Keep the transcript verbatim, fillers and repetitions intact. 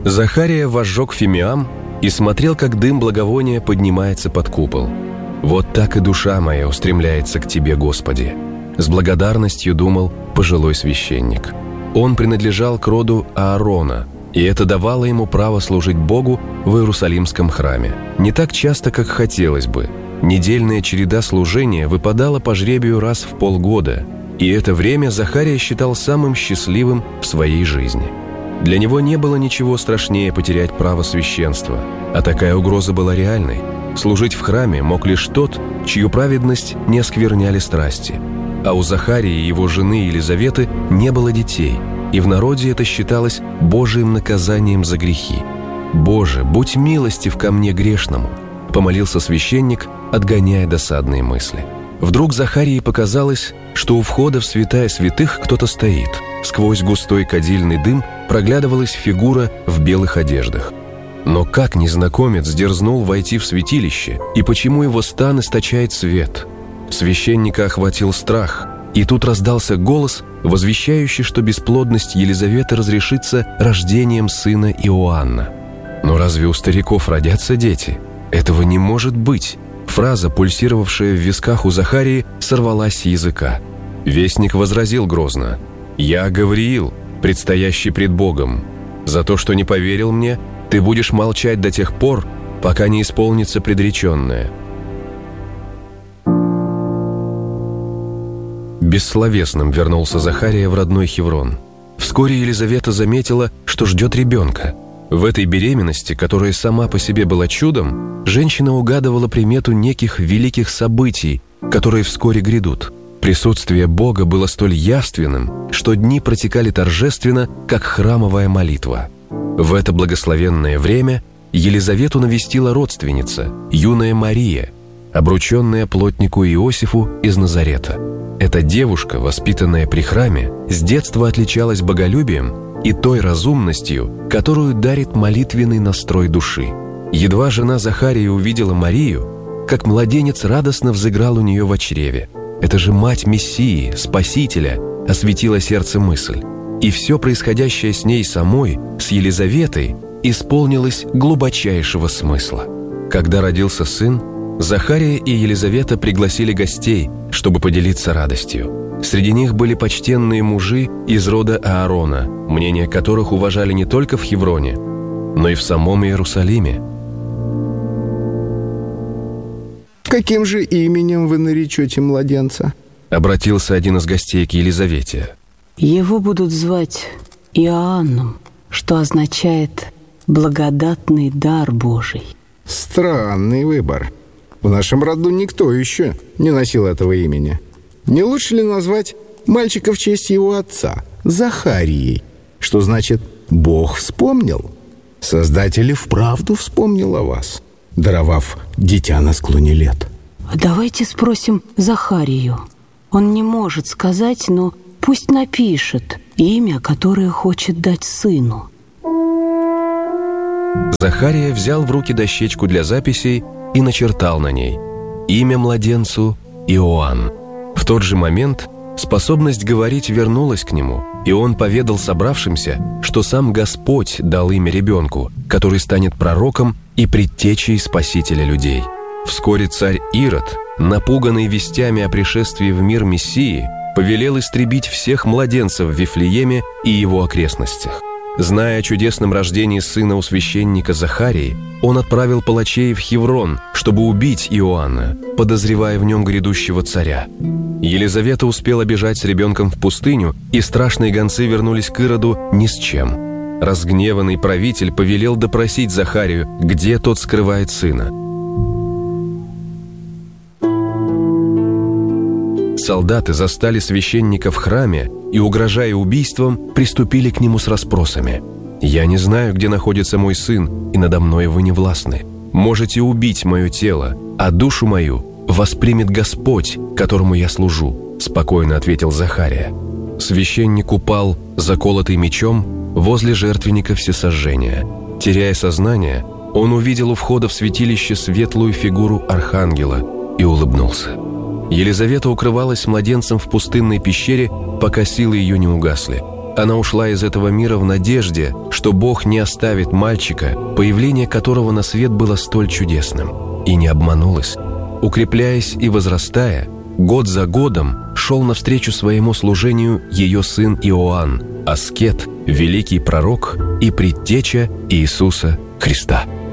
Захария возжег фимиам и смотрел, как дым благовония поднимается под купол. «Вот так и душа моя устремляется к Тебе, Господи», — с благодарностью думал пожилой священник. Он принадлежал к роду Аарона, и это давало ему право служить Богу в Иерусалимском храме. Не так часто, как хотелось бы. Недельная череда служения выпадала по жребию раз в полгода, и это время Захария считал самым счастливым в своей жизни. Для него не было ничего страшнее потерять право священства, а такая угроза была реальной. Служить в храме мог лишь тот, чью праведность не оскверняли страсти. А у Захарии и его жены Елизаветы не было детей, и в народе это считалось Божиим наказанием за грехи. «Боже, будь милостив ко мне грешному», — помолился священник, отгоняя досадные мысли. Вдруг Захарии показалось, что у входа в святая святых кто-то стоит. Сквозь густой кадильный дым проглядывалась фигура в белых одеждах. Но как незнакомец дерзнул войти в святилище, и почему его стан источает свет? Священника охватил страх, и тут раздался голос, возвещающий, что бесплодность Елизаветы разрешится рождением сына Иоанна. «Но разве у стариков родятся дети? Этого не может быть!» Фраза, пульсировавшая в висках у Захарии, сорвалась с языка. Вестник возразил грозно: «Я Гавриил, предстоящий пред Богом. За то, что не поверил мне, ты будешь молчать до тех пор, пока не исполнится предреченное». Бессловесным вернулся Захария в родной Хеврон. Вскоре Елизавета заметила, что ждет ребенка. В этой беременности, которая сама по себе была чудом, женщина угадывала примету неких великих событий, которые вскоре грядут. Присутствие Бога было столь явственным, что дни протекали торжественно, как храмовая молитва. В это благословенное время Елизавету навестила родственница, юная Мария, обрученная плотнику Иосифу из Назарета. Эта девушка, воспитанная при храме, с детства отличалась боголюбием и той разумностью, которую дарит молитвенный настрой души. Едва жена Захарии увидела Марию, как младенец радостно взыграл у нее во чреве. «Это же мать Мессии, Спасителя», — осветила сердце мысль. И все происходящее с ней самой, с Елизаветой, исполнилось глубочайшего смысла. Когда родился сын, Захария и Елизавета пригласили гостей, чтобы поделиться радостью. Среди них были почтенные мужи из рода Аарона, мнение которых уважали не только в Хевроне, но и в самом Иерусалиме. «Каким же именем вы наречете младенца?» — обратился один из гостей к Елизавете. «Его будут звать Иоанном, что означает «благодатный дар Божий». Странный выбор. В нашем роду никто еще не носил этого имени. Не лучше ли назвать мальчика в честь его отца, Захарией, что значит «Бог вспомнил»? Создатель и вправду вспомнил о вас, даровав дитя на склоне лет. Давайте спросим Захарию. Он не может сказать, но пусть напишет имя, которое хочет дать сыну. Захария взял в руки дощечку для записей и начертал на ней имя младенцу Иоанн. В тот же момент способность говорить вернулась к нему, и он поведал собравшимся, что сам Господь дал имя ребенку, который станет пророком и предтечей Спасителя людей. Вскоре царь Ирод, напуганный вестями о пришествии в мир Мессии, повелел истребить всех младенцев в Вифлееме и его окрестностях. Зная о чудесном рождении сына у священника Захарии, он отправил палачей в Хеврон, чтобы убить Иоанна, подозревая в нем грядущего царя. Елизавета успела бежать с ребенком в пустыню, и страшные гонцы вернулись к Ироду ни с чем. Разгневанный правитель повелел допросить Захарию, где тот скрывает сына. Солдаты застали священника в храме и, угрожая убийством, приступили к нему с расспросами. «Я не знаю, где находится мой сын, и надо мной вы не властны. Можете убить мое тело, а душу мою воспримет Господь, которому я служу», — спокойно ответил Захария. Священник упал, заколотый мечом, возле жертвенника всесожжения. Теряя сознание, он увидел у входа в святилище светлую фигуру архангела и улыбнулся. Елизавета укрывалась с младенцем в пустынной пещере, пока силы ее не угасли. Она ушла из этого мира в надежде, что Бог не оставит мальчика, появление которого на свет было столь чудесным. И не обманулась. Укрепляясь и возрастая, год за годом шел навстречу своему служению ее сын Иоанн, аскет, великий пророк и предтеча Иисуса Христа.